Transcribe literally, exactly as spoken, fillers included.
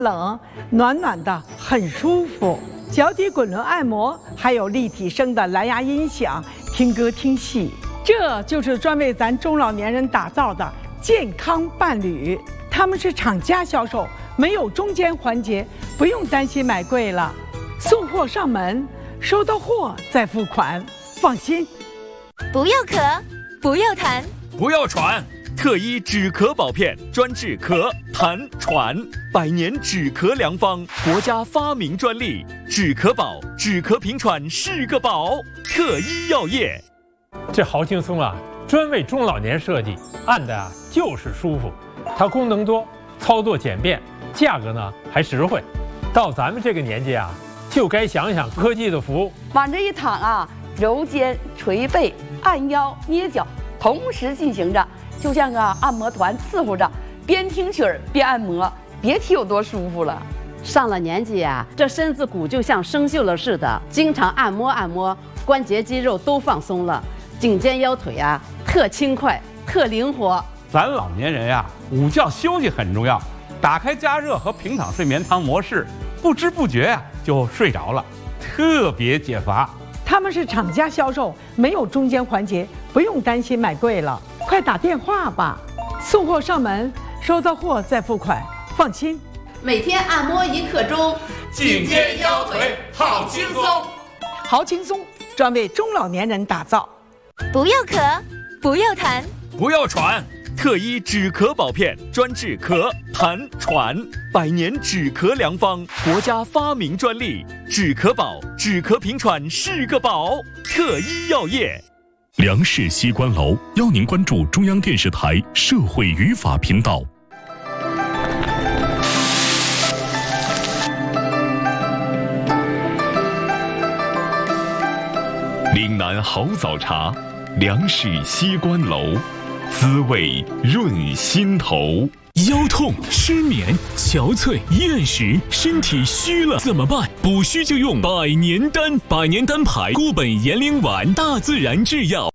冷，暖暖的，很舒服。脚底滚轮按摩，还有立体声的蓝牙音响，听歌听戏，这就是专为咱中老年人打造的健康伴侣。他们是厂家销售，没有中间环节，不用担心买贵了。送货上门，收到货再付款，放心。 不要咳，不要痰， 不要喘。特医止咳宝片专治咳、痰、喘，百年止咳良方，国家发明专利。止咳宝，止咳平喘是个宝。特医药业， 这好轻松啊！专为中老年设计，按的啊就是舒服。它功能多，操作简便，价格呢还实惠。到咱们这个年纪啊，就该享享科技的福。 往这一躺啊，揉肩、捶背、按腰、捏脚，同时进行着。就像个按摩团伺候着，边听曲儿边按摩，别提有多舒服了。 上了年纪呀、啊，这身子骨就像生锈了似的，经常按摩按摩，关节肌肉都放松了，颈肩腰腿啊特轻快，特灵活。 咱老年人呀、啊，午觉休息很重要，打开加热和平躺睡眠舱模式，不知不觉呀、啊、就睡着了，特别解乏。 他们是厂家销售，没有中间环节，不用担心买贵了。快打电话吧，送货上门，收到货再付款，放心。 每天按摩一刻钟， 颈肩腰腿好轻松， 好轻松，专为中老年人打造。 不要咳，不要痰， 不要喘。特医止咳宝片专治咳、痰、喘，百年止咳良方，国家发明专利。止咳宝，止咳平喘是个宝。特医药业。 梁氏西关楼邀您关注中央电视台社会语法频道。岭南好早茶，梁氏西关楼，滋味润心头。腰痛、失眠、憔悴、厌食，身体虚了怎么办？补虚就用百年丹，百年丹牌固本延龄丸，大自然制药。